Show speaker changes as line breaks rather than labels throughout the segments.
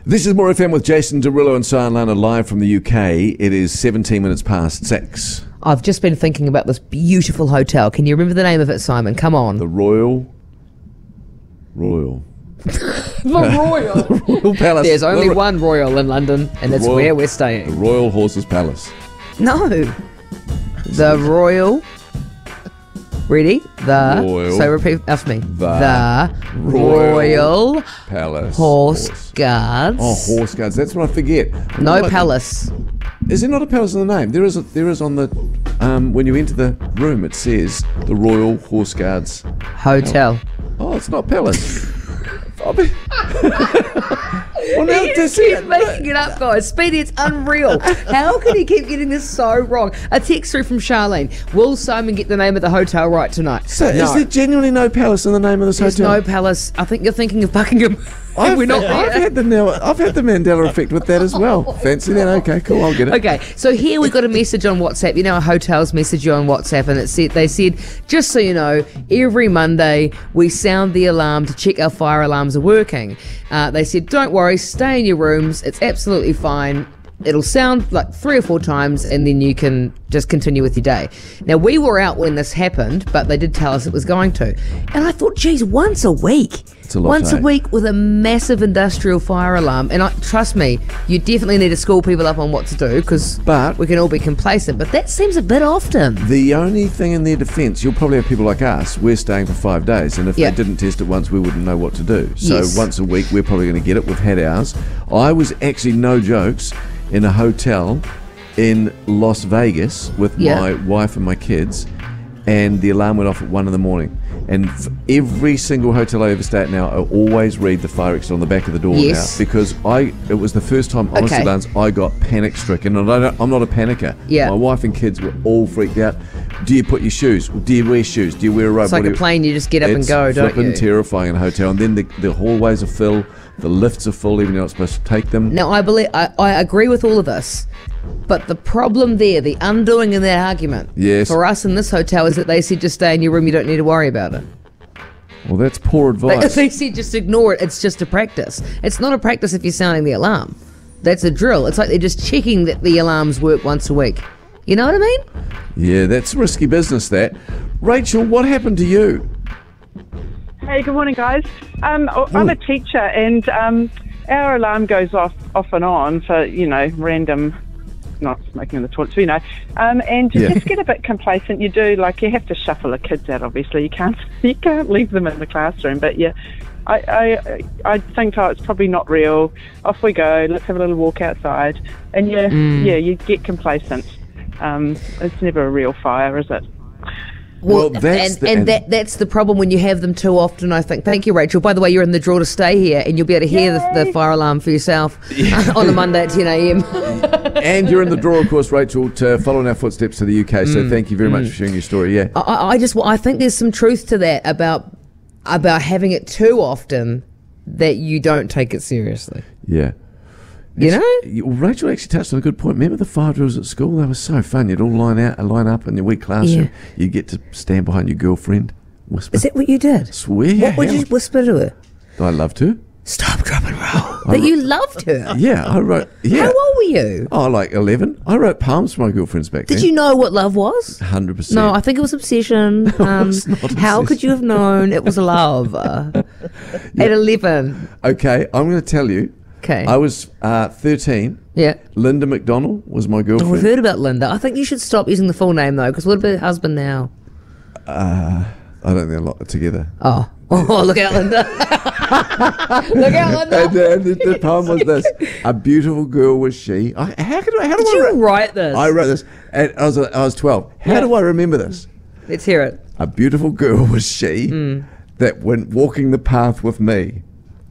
This is More FM with Jason Derulo and Sian Lana live from the UK. It is 17 minutes past 6.
I've just been thinking about this beautiful hotel. Can you remember the name of it, Simon? Come on.
The Royal.
The Royal.
The Royal Palace.
There's only one Royal in London, and it's where we're
The
staying.
Royal Horses Palace.
No. The Royal. Ready? The.
Royal.
So repeat after me.
The
Royal
Palace.
Horse Guards.
Oh, Horse Guards. That's what I forget.
No palace.
Is there not a palace in the name? There is on the when you enter the room. It says the Royal Horse Guards
Hotel.
Oh, it's not palace. Well, now
You just keep making it up, guys. Speedy, it's unreal. How can he keep getting this so wrong? A text through from Charlene. Will Simon get the name of the hotel right tonight?
So
no.
is there genuinely no palace in the name of this
There's
hotel?
no palace. I think you're thinking of Buckingham.
I've
there.
had the Mandela effect with that as well. Fancy that? Okay, cool. I'll get it.
Okay, so here we got a message on WhatsApp. You know, our hotels message you on WhatsApp, and they said, just so you know, every Monday we sound the alarm to check our fire alarms are working. They said, don't worry, stay in your rooms. It's absolutely fine. It'll sound like 3 or 4 times, and then you can just continue with your day. Now, we were out when this happened, but they did tell us it was going to. And I thought, geez, once a week.
It's a lot,
Once a week with a massive industrial fire alarm. And trust me, you definitely need to school people up on what to do, because we can all be complacent. But that seems a bit often.
The only thing in their defence, you'll probably have people like us, we're staying for 5 days, and if they didn't test it once, we wouldn't know what to do. So once a week, we're probably going to get it. We've had ours. I was actually, no jokes, in a hotel in Las Vegas with my wife and my kids, and the alarm went off at 1 a.m. And every single hotel I ever stay at now, I always read the fire exit on the back of the door now, because it was the first time, honestly, Lance, I got panic stricken, and I'm not a panicker. My wife and kids were all freaked out. Do you put your shoes? Do you wear shoes? Do you wear a robe?
It's like a plane, you just get up and go, don't you?
It's flipping terrifying in a hotel, and then the hallways are full, the lifts are full, even though you're not supposed to take them.
Now, I agree with all of this, but the problem there, the undoing in that argument, for us in this hotel, is that they said just stay in your room, you don't need to worry about it.
Well, that's poor advice.
They said just ignore it, it's just a practice. It's not a practice if you're sounding the alarm. That's a drill. It's like they're just checking that the alarms work once a week. You know what I mean?
Yeah, that's risky business, that. Rachel, what happened to you?
Hey, good morning, guys. I'm a teacher, and our alarm goes off and on for, random, not smoking in the toilet, and to just get a bit complacent, you have to shuffle the kids out, obviously. You can't leave them in the classroom, but I think, it's probably not real. Off we go, let's have a little walk outside, and you get complacent. It's never a real fire, is it?
Well, that's the problem when you have them too often, I think. Thank you, Rachel. By the way, you're in the draw to stay here, and you'll be able to hear the fire alarm for yourself on a Monday at 10 a.m.
And you're in the draw, of course, Rachel, to follow in our footsteps to the UK. So thank you very much for sharing your story. Yeah,
I think there's some truth to that about having it too often, that you don't take it seriously.
Yeah. Rachel actually touched on a good point. Remember the fire drills at school? They were so fun. You'd all line up in your wee classroom. You'd get to stand behind your girlfriend, whisper.
Is that what you did?
Swear.
What would you whisper to her?
I loved her.
Stop, drop and roll. That you loved her?
Yeah, I wrote. Yeah.
How old were you?
Oh, like 11. I wrote poems for my girlfriends back then.
Did you know what love was?
100%.
No, I think it was obsession. How could you have known it was love at 11?
Okay, I'm going to tell you.
Okay.
I was 13.
Yeah.
Linda McDonald was my girlfriend.
We've heard about Linda. I think you should stop using the full name, though, because what about her husband now?
I don't think they're locked together.
Oh, look out, Linda. Look out, Linda.
And the poem was this: a beautiful girl was she. How do
you write this?
I wrote this, and I was 12. How do I remember this?
Let's hear it.
A beautiful girl was she that went walking the path with me.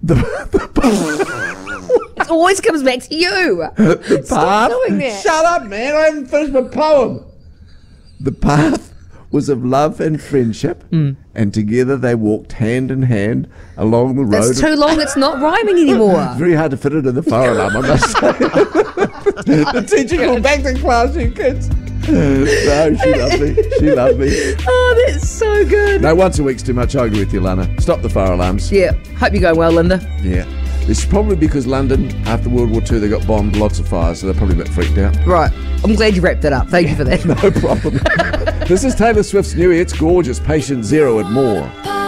It always comes back to you. Stop doing that.
Shut up, man. I haven't finished my poem. The path was of love and friendship, and together they walked hand in hand along the road.
That's too long. It's not rhyming anymore.
It's very hard to fit into the fire alarm, I must say. The teacher called back to class, you kids. No, she loved me. She loved me.
Oh, that's so good.
No, once a week's too much. I agree with you, Lana. Stop the fire alarms.
Yeah. Hope you're going well, Linda.
Yeah. This is probably because London, after World War II, they got bombed, lots of fires, so they're probably a bit freaked out.
Right. I'm glad you wrapped that up. Thank you for that.
No problem. This is Taylor Swift's new hit. It's gorgeous. Patient Zero and more.